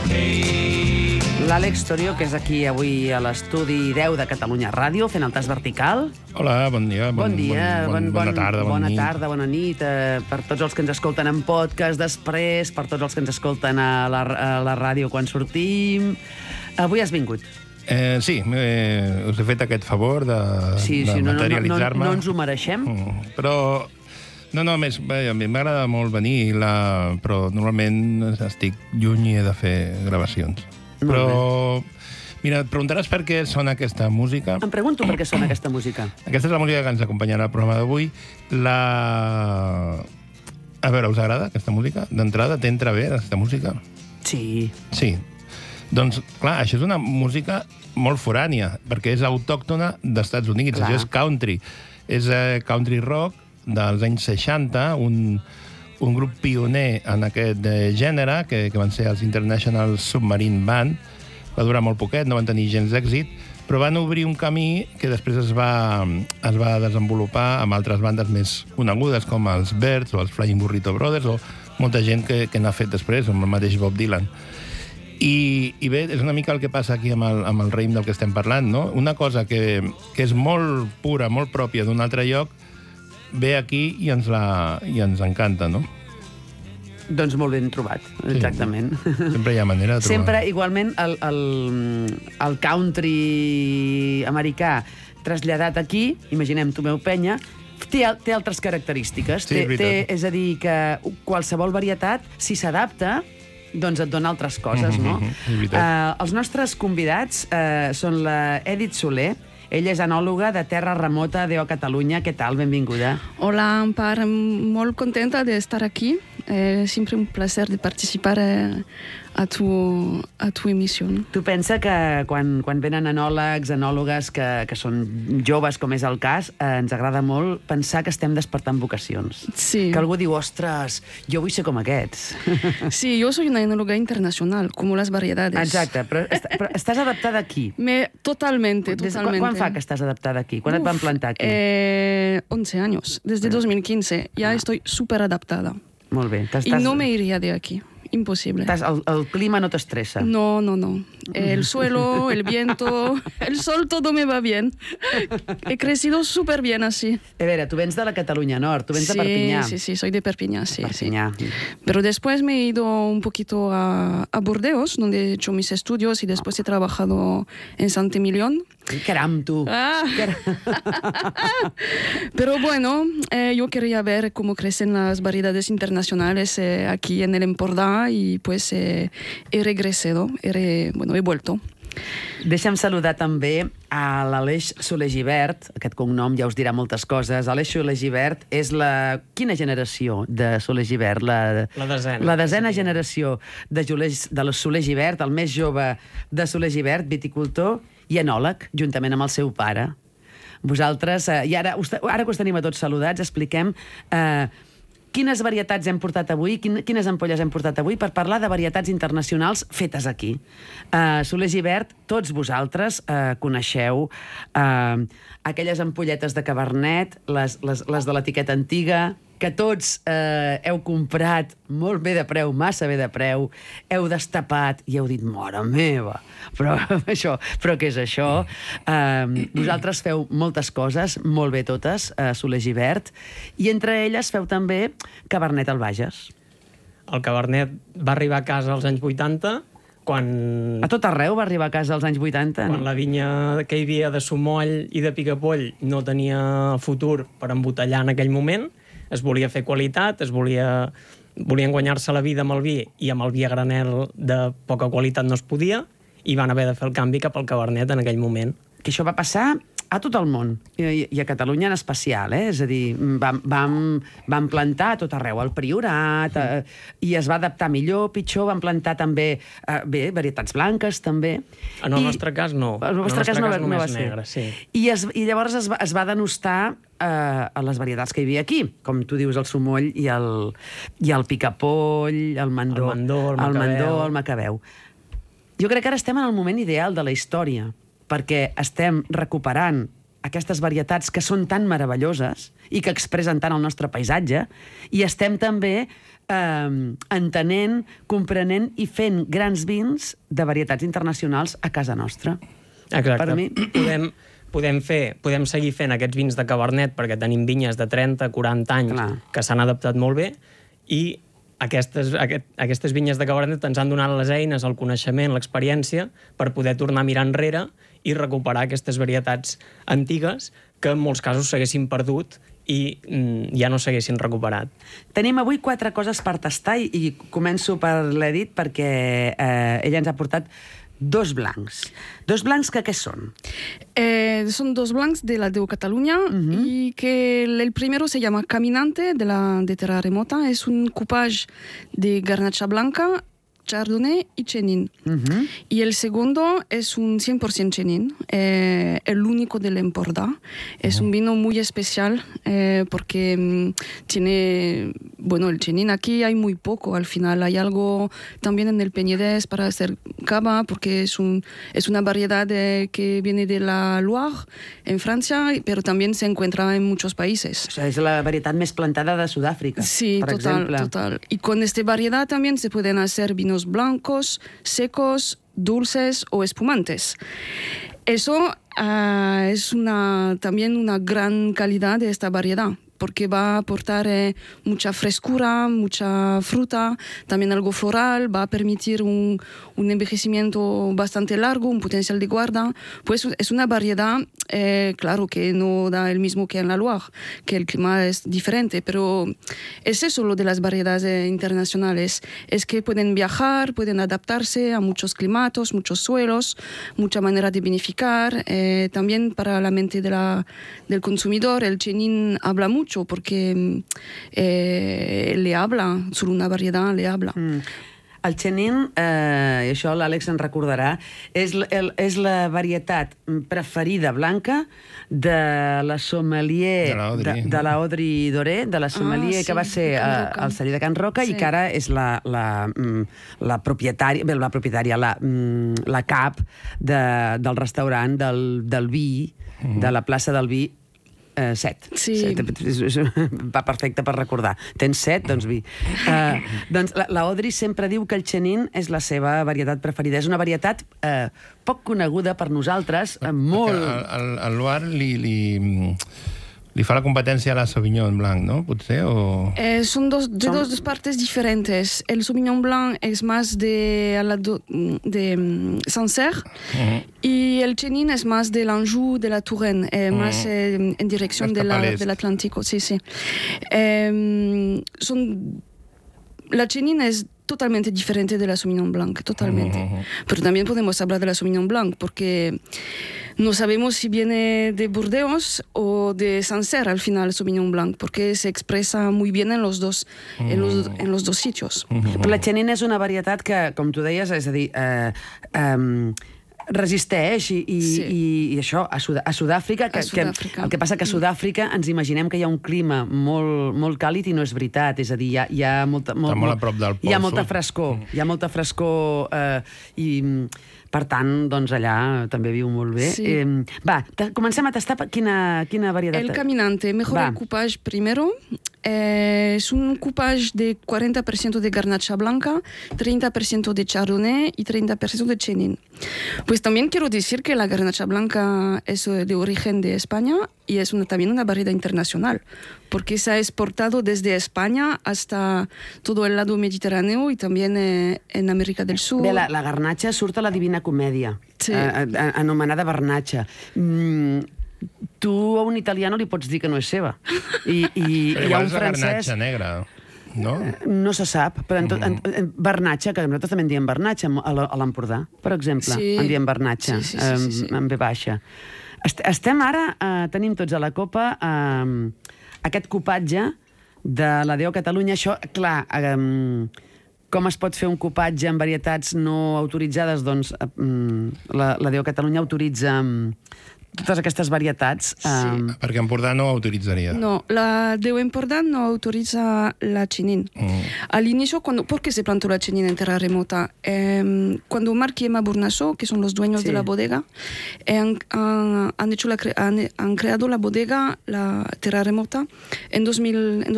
L'Àlex Torio, que és aquí avui a l'estudi 10 de Catalunya Ràdio, fent el tas vertical. Hola, bon dia. Bona tarda, bona nit. bona nit. Per tots els que ens escolten en podcast després, per tots els que ens escolten a la ràdio quan sortim. Avui has vingut. Sí, us he fet aquest favor de materialitzar-me. No ens ho mereixem. Però, a més, a mi m'agrada molt venir, però normalment estic lluny i he de fer gravacions. Però, mira, et preguntaràs per què sona aquesta música. Em pregunto per què sona aquesta música. Aquesta és la música que ens acompanyarà al programa d'avui. A veure, us agrada aquesta música? D'entrada, t'entra bé aquesta música? Sí. Sí. Doncs, clar, això és una música molt forània, perquè és autòctona dels Estats Units. Clar. Això és country. És country rock dels anys 60, un grup pioner en aquest gènere, que van ser els International Submarine Band. Va durar molt poquet, no van tenir gens d'èxit, però van obrir un camí que després es va desenvolupar amb altres bandes més conegudes, com els Byrds o els Flying Burrito Brothers, o molta gent que n'ha fet després, com el mateix Bob Dylan. I bé, és una mica el que passa aquí amb el raïm del que estem parlant, no? Una cosa que és molt pura, molt pròpia d'un altre lloc, ve aquí i ens encanta, no? Doncs molt ben trobat, exactament. Sí. Sempre hi ha manera de trobar. Sempre, igualment, el country americà traslladat aquí, imaginem Tomeu Penya, té altres característiques. Sí, és veritat. És a dir, que qualsevol varietat, si s'adapta, doncs et dona altres coses, no? És veritat. Els nostres convidats són la Edith Soler. Ella és enòloga de Terra Remota de Catalunya. Què tal? Benvinguda. Hola, Ampar. Molt contenta de estar aquí. Siempre un placer de participar a tu emisión. Tu pensa que quan venen enòlegs, enòlogues que són joves, com és el cas, ens agrada molt pensar que estem despertant vocacions. Sí. Que algú diu, ostres, jo vull ser com aquests. Sí, yo soy una enóloga internacional, como las variedades. Exacte, però estàs adaptada aquí. Totalmente. Quan fa que estàs adaptada aquí? Quan et van plantar aquí? 11 años, desde 2015. Ya estoy súper adaptada. Molt bé. Y no me iría de aquí. Imposible. El clima no t'estressa? No. El suelo, el viento, el sol, todo me va bien. He crecido súper bien así. A veure, tu vens de la Cataluña Nord, tu vens de Perpinyà. Sí, soy de Perpiñá, sí. Perpinyà. Sí. Pero después me he ido un poquito a Burdeos, donde he hecho mis estudios y después he trabajado en Sant-Emilion. Caram, tu! Pero bueno, yo quería ver cómo crecen las variedades internacionales aquí en el Empordà y pues he regresado, he vuelto. Deixa'm saludar també a l'Aleix Soler Gibert. Aquest cognom ja us dirà moltes coses. Aleix Soler Gibert és la... Quina generació de Soler Gibert? La desena. La desena generació de Soler Gibert, el més jove de Soler Gibert, viticultor i enòleg, juntament amb el seu pare. Vosaltres, i ara que us tenim a tots saludats, expliquem quines varietats hem portat avui, quines ampolles hem portat avui per parlar de varietats internacionals fetes aquí. Soler Gibert, tots vosaltres coneixeu aquelles ampolletes de Cabernet, les de l'etiqueta antiga, que tots heu comprat molt bé de preu, massa bé de preu, heu destapat i heu dit, mare meva, però què és això? Vosaltres feu moltes coses, molt bé totes, Soler Gibert, i entre elles feu també Cabernet al Bages. El Cabernet va arribar a casa als anys 80, quan... A tot arreu va arribar a casa als anys 80? Quan la vinya que hi havia de Somoll i de Picapoll no tenia futur per embotellar en aquell moment, es volia fer qualitat, volien guanyar-se la vida amb el vi i amb el vi a granel de poca qualitat no es podia i van haver de fer el canvi cap al Cabernet en aquell moment. Que això va passar a tot el món, i a Catalunya en especial, és a dir, vam plantar a tot arreu, al Priorat, i es va adaptar millor, pitjor, van plantar també, varietats blanques, també. En el nostre cas no. En el nostre cas no va ser. Negre, sí. I llavors es va denostar a les varietats que hi havia aquí, com tu dius, el Somoll i el Picapoll, el Mandó, el Macabeu. Jo crec que ara estem en el moment ideal de la història, perquè estem recuperant aquestes varietats que són tan meravelloses i que expressen tant el nostre paisatge, i estem també entenent, comprenent i fent grans vins de varietats internacionals a casa nostra. Exacte. Per mi... Podem seguir fent aquests vins de Cabernet perquè tenim vinyes de 30-40 anys que s'han adaptat molt bé, i aquestes vinyes de Cabernet ens han donat les eines, el coneixement, l'experiència per poder tornar a mirar enrere i recuperar aquestes varietats antigues que en molts casos s'haguessin perdut i ja no s'haguessin recuperat. Tenim avui 4 coses per tastar i començo per l'Edith perquè ella ens ha portat 2 blancs. 2 blancs que què són? Son 2 blancs de la de Cataluña y que el primero se llama Caminante de Terra Remota. Es un coupage de Garnacha Blanca, Chardonnay y Chenin. Y el segundo es un 100% Chenin, el único del Empordà. Es un vino muy especial porque tiene, bueno, el Chenin aquí hay muy poco, al final hay algo también en el Penedès para hacer cava, porque es una variedad que viene de la Loire, en Francia, pero también se encuentra en muchos países. O sea, es la varietat més plantada de Sud-àfrica, sí, per exemple. Total. Y con esta variedad también se pueden hacer vinos blancos, secos, dulces o espumantes. Eso es también una gran calidad de esta variedad, porque va a aportar mucha frescura, mucha fruta, también algo floral, va a permitir un envejecimiento bastante largo, un potencial de guarda. Pues es una variedad, claro, que no da el mismo que en la Loire, que el clima es diferente, pero es eso lo de las variedades internacionales, es que pueden viajar, pueden adaptarse a muchos climatos, muchos suelos, mucha manera de vinificar. También para la mente del consumidor, el Chenin habla mucho, porque le habla, solo una variedad le habla. El Chenin, i això l'Àlex en recordarà, és la varietat preferida blanca de la sommelier de la Audrey Doré, de la sommelier que va ser al celler de Can Roca i que ara és la propietària, la cap del restaurant del vi, de la plaça del vi, 7. Sí. Va perfecte per recordar. Tens 7, doncs vi. Doncs la Audrey sempre diu que el Chenin és la seva varietat preferida. És una varietat poc coneguda per nosaltres, molt... El Loire li fa la competència a la Sauvignon Blanc, ¿no? Potser, o... Son dos partes diferentes. El Sauvignon Blanc es más de Sancerre y el Chenin es más del Anjou, de la Touraine, más en dirección del Atlántico. Sí. La Chenin es totalmente diferente de la Sauvignon Blanc, totalmente. Pero también podemos hablar de la Sauvignon Blanc porque no sabemos si viene de Burdeos o de Sancerre al final Sauvignon Blanc, porque se expresa muy bien en los dos sitios. Però la Chenin és una varietat que, com tu deies, és a dir, resisteix i això, a Sud-àfrica, el que passa que a Sud-àfrica ens imaginem que hi ha un clima molt càlid i no és veritat, és a dir, hi ha molta frescor, i per tant, doncs allà també viu molt bé. Sí. Va, comencem a tastar quina varietat. El Caminante, mejor el coupage primero. Es un coupage de 40% de Garnacha Blanca, 30% de Chardonnay y 30% de Chenin. Pues también quiero decir que la Garnacha Blanca es de origen de España y es también una variedad internacional, porque se ha exportado desde España hasta todo el lado mediterráneo y también en América del Sur. Bé, la garnatxa surt a la Divina Comèdia, anomenada Bernatxa. Tu a un italià no li pots dir que no és seva. I hi ha un francès... Garnatxa negra, no? No se sap, però Bernatxa, que nosaltres també en diem Bernatxa, a l'Empordà, per exemple, en diem Bernatxa, en B baixa. Estem ara, tenim tots a la copa aquest copatge de la DO Catalunya. Això, clar, com es pot fer un copatge en varietats no autoritzades? Doncs la DO Catalunya autoritza totes aquestes varietats. Perquè Empordà no autoritzaría. No, la de Empordà no autoriza la chinin. Al inicio, ¿por qué se plantó la chinin en tierra remota? Cuando Marc y Emma Bournasso, que son los dueños de la bodega, han creado la bodega, la tierra remota, en